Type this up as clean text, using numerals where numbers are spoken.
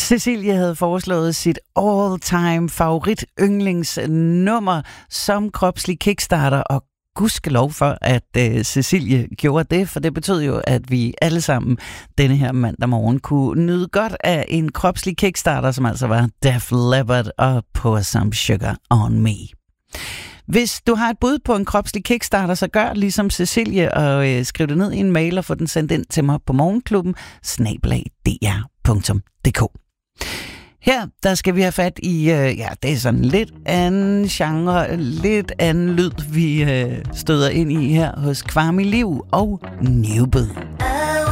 Cecilie havde foreslået sit all-time favorit yndlingsnummer som kropslig kickstarter, og gudskelov for, at Cecilie gjorde det, for det betød jo, at vi alle sammen denne her mandag morgen kunne nyde godt af en kropslig kickstarter, som altså var Def Leppard og Pour Some Sugar On Me. Hvis du har et bud på en kropslig kickstarter, så gør ligesom Cecilie og skriv det ned i en mail og få den sendt ind til mig på morgenklubben@dr.dk. Her, der skal vi have fat i, det er sådan lidt anden genre, lidt anden lyd, vi støder ind i her hos Kvarmi Liv og Newbed.